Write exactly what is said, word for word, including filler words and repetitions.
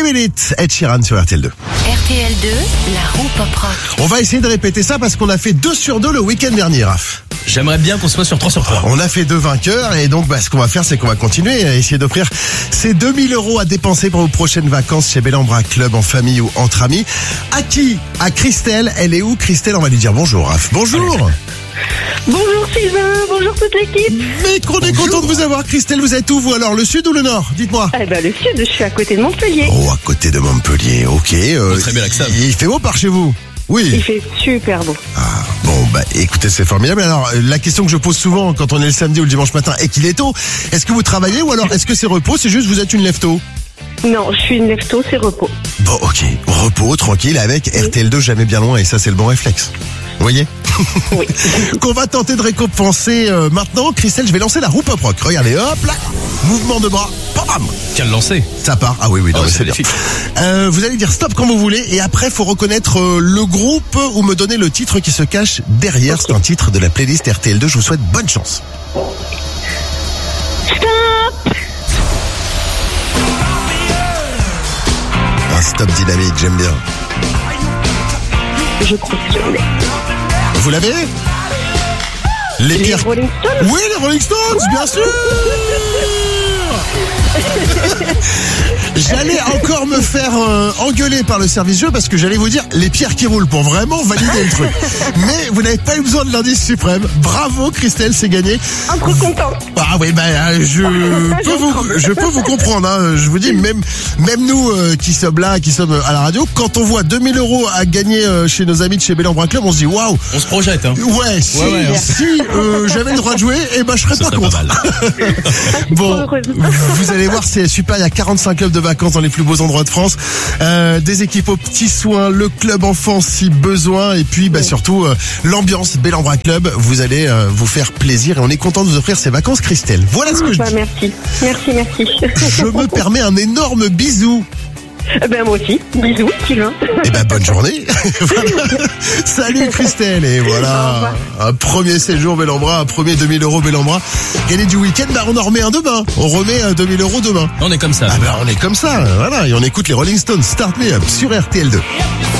Do It, Ed Sheeran sur R T L deux. R T L deux, la roue pop rock. On va essayer de répéter ça parce qu'on a fait deux sur deux le week-end dernier, Raph. J'aimerais bien qu'on soit sur trois sur trois. On a fait deux vainqueurs et donc bah, ce qu'on va faire, c'est qu'on va continuer à essayer d'offrir ces deux mille euros à dépenser pour vos prochaines vacances chez Bellambra Club, en famille ou entre amis. À qui? À Christelle. Elle est où, Christelle? On va lui dire bonjour, Raph. Bonjour. Allez. Bonjour Sylvain, bonjour toute l'équipe. Mais qu'on est content de vous avoir, Christelle. Vous êtes où, vous alors? Le sud ou le nord? Dites-moi. Eh ben le sud, je suis à côté de Montpellier. Oh, à côté de Montpellier, ok. Euh, Très bien l'accent. Il fait beau par chez vous? Oui. Il fait super beau. Ah, bon, bah écoutez, c'est formidable. Alors, la question que je pose souvent quand on est le samedi ou le dimanche matin et qu'il est tôt, est-ce que vous travaillez ou alors est-ce que c'est repos? C'est juste vous êtes une lève-tôt? Non, je suis une lève-tôt, c'est repos. Bon, ok. Repos, tranquille, avec R T L deux jamais bien loin et ça c'est le bon réflexe. Vous voyez? Oui. Qu'on va tenter de récompenser euh, maintenant. Christelle, je vais lancer la roue pop rock. Regardez, hop là, mouvement de bras, bam. Quel lancer. Ça part. Ah oui, oui, non, Oh, mais c'est c'est bien. magnifique. Euh, vous allez dire stop quand vous voulez et après faut reconnaître euh, le groupe ou me donner le titre qui se cache derrière. C'est un titre de la playlist R T L deux. Je vous souhaite bonne chance. Stop. Un stop dynamique, j'aime bien. Je crois que je l'ai. Vous l'avez? Les Les pierres. Rolling Stones. Oui, les Rolling Stones, bien sûr. J'allais encore me faire euh, engueuler par le service jeu parce que j'allais vous dire les pierres qui roulent pour vraiment valider le truc. Mais vous n'avez pas eu besoin de l'indice suprême. Bravo Christelle, c'est gagné. Un peu content. Ah oui, bah je peux vous, je peux vous comprendre. Hein. Je vous dis, même même nous euh, qui sommes là, qui sommes à la radio, quand on voit deux mille euros à gagner euh, chez nos amis de chez Bellambra Club, on se dit waouh. On se projette, hein. Ouais, si, Ouais, ouais, hein. si euh, j'avais le droit de jouer, eh ben je serais Ça pas serait contre. pas mal. Bon, Trop heureuse. vous allez voir, c'est super. Il y a quarante-cinq clubs de vacances dans les plus beaux endroits de France, euh, des équipes aux petits soins, le club enfant si besoin, et puis bah, surtout euh, l'ambiance Bellambra Club. Vous allez euh, vous faire plaisir et on est content de vous offrir ces vacances, Christelle. Voilà ce que je Bah, dis. merci. Merci, merci. Je me permets un énorme bisou. Ben moi aussi. Bisous Sylvain. Eh ben bonne journée. Voilà. Salut Christelle. Et voilà, un premier séjour Bellambra, un premier deux mille euros Bellambra. Gagné du week-end, bah on en remet un demain. On remet un deux mille euros demain. On est comme ça. Ah ben on est comme ça, voilà. Et on écoute les Rolling Stones, Start Me Up sur R T L deux.